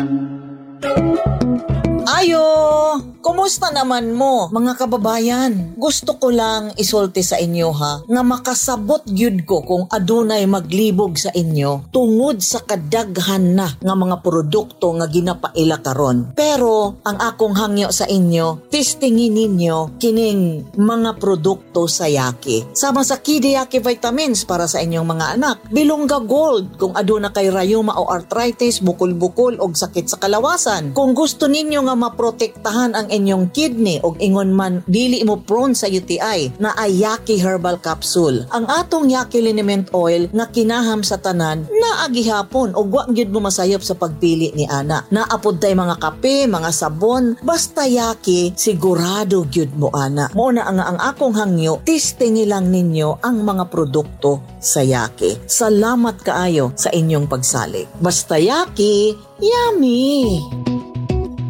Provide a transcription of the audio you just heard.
Ayo! Kumusta naman mo, mga kababayan? Gusto ko lang isulti sa inyo ha, nga makasabot gyud ko kung adunay maglibog sa inyo tungod sa kadaghan na nga mga produkto nga ginapaila karon. Pero ang akong hangyo sa inyo, testingin ninyo kining mga produkto sa Yaki. Sama sa Kidi Yaki vitamins para sa inyong mga anak. Bilongga Gold kung aduna kay rayuma o arthritis, bukol-bukol o sakit sa kalawasan. Kung gusto ninyo nga maprotektahan ang inyong kidney o ingon man dili mo prone sa UTI, na ay Yaki Herbal Capsule. Ang atong Yaki Liniment Oil nga kinaham sa tanan na agihapon o wa gyud mo masayop sa pagpili ni ana. Naapod tay mga kape, mga sabon, basta Yaki sigurado gyud mo ana. Mao na ang akong hangyo, testingi lang ninyo ang mga produkto sa Yaki. Salamat kaayo sa inyong pagsalik. Basta Yaki, yummy!